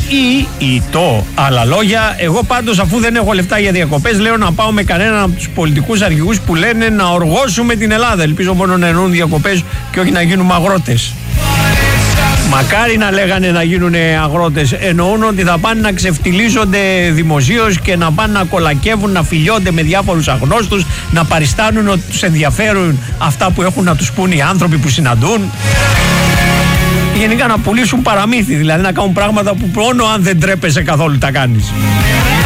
ή το άλλα λόγια. Εγώ πάντως, αφού δεν έχω λεφτά για διακοπές, λέω να πάω με κανέναν από τους πολιτικούς αρχηγούς που λένε να οργώσουμε την Ελλάδα. Ελπίζω μόνο να εννοούν διακοπές και όχι να γίνουμε αγρότες. Μακάρι να λέγανε να γίνουν αγρότες. Εννοούν ότι θα πάνε να ξεφτιλίζονται δημοσίως και να πάνε να κολακεύουν, να φιλιώνται με διάφορους αγνώστους, να παριστάνουν ότι τους ενδιαφέρουν αυτά που έχουν να τους πούν οι άνθρωποι που συναντούν. Γενικά να πουλήσουν παραμύθι, δηλαδή να κάνουν πράγματα που μόνο αν δεν τρέπεσαι καθόλου τα κάνεις.